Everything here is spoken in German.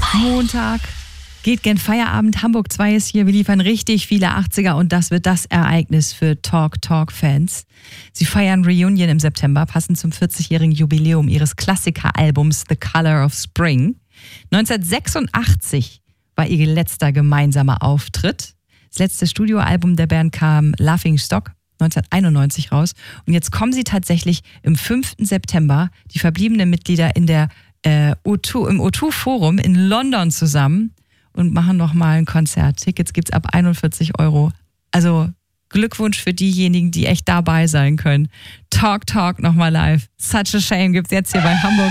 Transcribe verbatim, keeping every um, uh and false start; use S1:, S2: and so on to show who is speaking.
S1: Montag. Geht gen Feierabend. Hamburg zwei ist hier. Wir liefern richtig viele achtziger und das wird das Ereignis für Talk Talk Fans. Sie feiern Reunion im September, passend zum vierzigjährigen Jubiläum ihres Klassikeralbums The Color of Spring. neunzehnhundertsechsundachtzig war ihr letzter gemeinsamer Auftritt. Das letzte Studioalbum der Band kam Laughing Stock neunzehnhunderteinundneunzig raus. Und jetzt kommen sie tatsächlich im fünften September, die verbliebenen Mitglieder in der äh, O zwei, im O zwei Forum in London zusammen und machen nochmal ein Konzert. Tickets gibt's ab einundvierzig Euro. Also Glückwunsch für diejenigen, die echt dabei sein können. Talk Talk nochmal live. Such a Shame gibt's jetzt hier bei Hamburg.